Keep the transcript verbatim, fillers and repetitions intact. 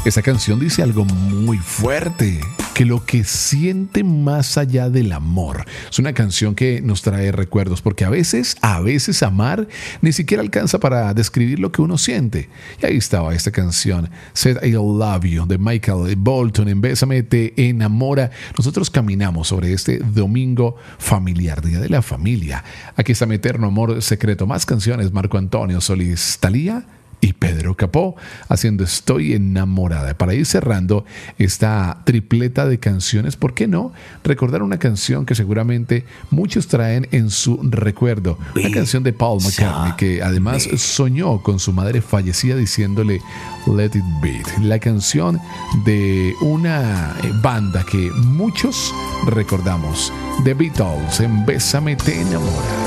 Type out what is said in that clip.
Esta canción dice algo muy fuerte, que lo que siente más allá del amor. Es una canción que nos trae recuerdos, porque a veces, a veces amar ni siquiera alcanza para describir lo que uno siente. Y ahí estaba esta canción, Said I Love You, de Michael Bolton, en Bésame te enamora. Nosotros caminamos sobre este domingo familiar, Día de la Familia. Aquí está Mi Eterno Amor Secreto. Más canciones, Marco Antonio Solís, Thalía y Pedro Capó haciendo Estoy Enamorada. Para ir cerrando esta tripleta de canciones, ¿por qué no recordar una canción que seguramente muchos traen en su recuerdo? Una canción de Paul McCartney, que además soñó con su madre fallecida diciéndole Let It Beat. La canción de una banda que muchos recordamos, The Beatles, en Bésame te enamora.